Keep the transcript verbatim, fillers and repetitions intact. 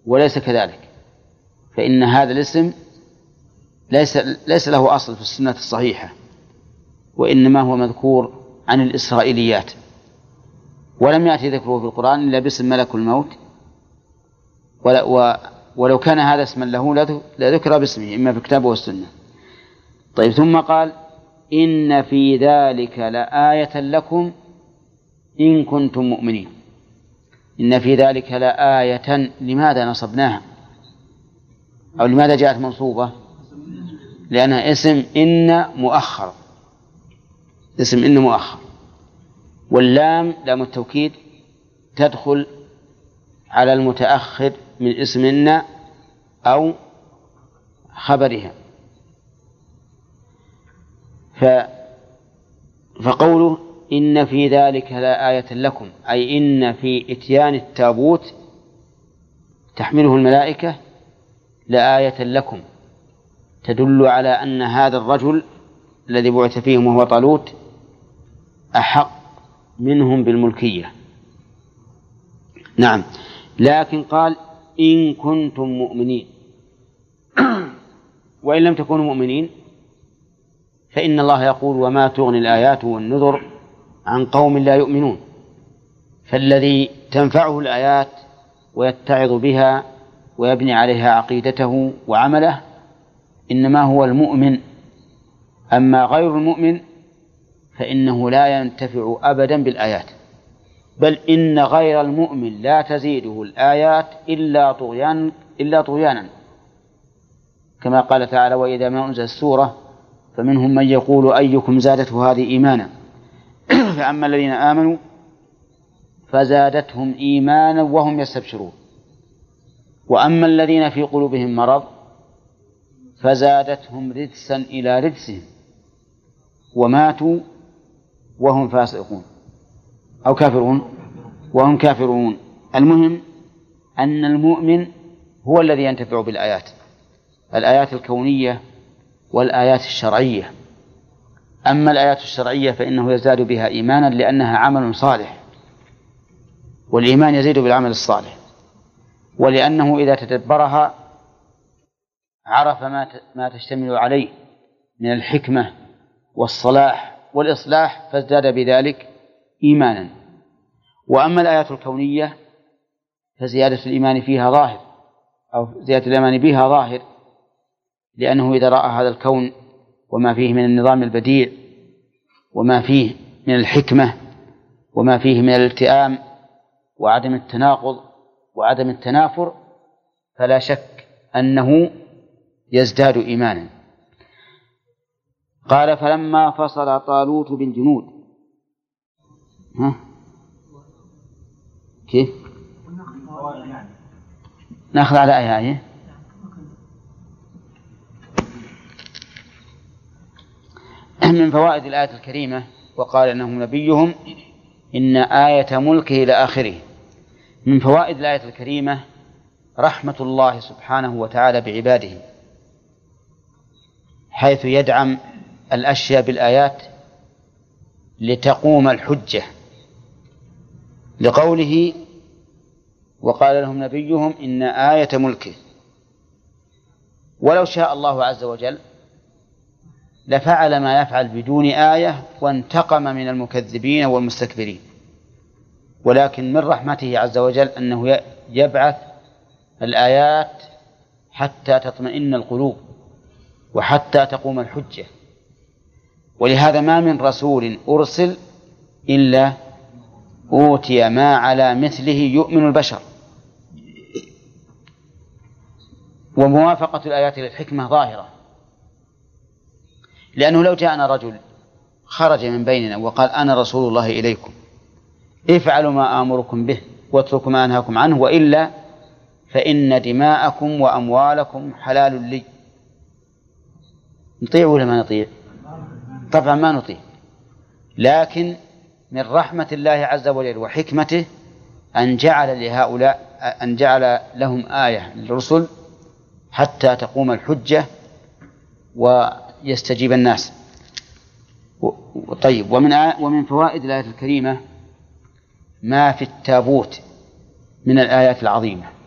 وليس كذلك، فإن هذا الاسم ليس ليس له أصل في السنة الصحيحة، وإنما هو مذكور عن الإسرائيليات، ولم يأتي ذكره في القرآن إلا باسم ملك الموت، ولو كان هذا اسما له لذكر باسمه إما في الكتاب والسنة. طيب، ثم قال إن في ذلك لآية لكم إن كنتم مؤمنين. إن في ذلك لآية، لماذا نصبناها أو لماذا جاءت منصوبة؟ لأنها اسم إن مؤخر، اسم إن مؤخر، واللام لام التوكيد تدخل على المتأخر من اسم إن أو خبرها. فقوله إن في ذلك لآية لكم، أي إن في إتيان التابوت تحمله الملائكة لآية لكم، تدل على أن هذا الرجل الذي بعث فيهم وهو طالوت أحق منهم بالملكية. نعم، لكن قال إن كنتم مؤمنين، وإن لم تكونوا مؤمنين فإن الله يقول وما تغني الآيات والنذر عن قوم لا يؤمنون. فالذي تنفعه الآيات ويتعظ بها ويبني عليها عقيدته وعمله إنما هو المؤمن، أما غير المؤمن فإنه لا ينتفع أبدا بالآيات، بل إن غير المؤمن لا تزيده الآيات إلا طغيان إلا طغيانا، كما قال تعالى وإذا ما أنزل السورة فمنهم من يقول أيكم زادته هذه إيمانا فأما الذين آمنوا فزادتهم إيمانا وهم يستبشرون، وأما الذين في قلوبهم مرض فزادتهم رجسا إلى رجسهم وماتوا وهم فاسقون أو كافرون وهم كافرون. المهم أن المؤمن هو الذي ينتفع بالآيات، الآيات الكونية والآيات الشرعية. أما الآيات الشرعية فإنه يزداد بها إيمانا لأنها عمل صالح، والإيمان يزيد بالعمل الصالح، ولأنه إذا تدبرها عرف ما تشتمل عليه من الحكمة والصلاح والإصلاح فازداد بذلك إيمانا. وأما الآيات الكونية فزيادة الإيمان فيها ظاهر، أو زيادة الإيمان بها ظاهر، لأنه إذا رأى هذا الكون وما فيه من النظام البديع وما فيه من الحكمة وما فيه من الالتئام وعدم التناقض وعدم التنافر فلا شك أنه يزداد إيمانا. قال فلما فصل طالوت بالجنود، ها كيف نأخذ على آية آية من فوائد الآية الكريمة وقال إنهم نبيهم إن آية ملكه إلى آخره. من فوائد الآية الكريمة رحمة الله سبحانه وتعالى بعباده، حيث يدعم الأشياء بالآيات لتقوم الحجة، لقوله وقال لهم نبيهم إن آية ملكه. ولو شاء الله عز وجل لفعل ما يفعل بدون آية وانتقم من المكذبين والمستكبرين، ولكن من رحمته عز وجل أنه يبعث الآيات حتى تطمئن القلوب وحتى تقوم الحجة. ولهذا ما من رسول أرسل إلا أوتي ما على مثله يؤمن البشر. وموافقة الآيات للحكمة ظاهرة، لأنه لو جاءنا رجل خرج من بيننا وقال أنا رسول الله إليكم افعلوا ما آمركم به واتركوا ما أنهاكم عنه وإلا فإن دماءكم وأموالكم حلال لي، نطيع ولا ما نطيع؟ طبعا ما نطيع. لكن من رحمة الله عز وجل وحكمته أن جعل لهؤلاء أن جعل لهم آية للرسل حتى تقوم الحجة ويستجيب الناس. طيب، ومن ومن فوائد الآية الكريمة ما في التابوت من الآيات العظيمة.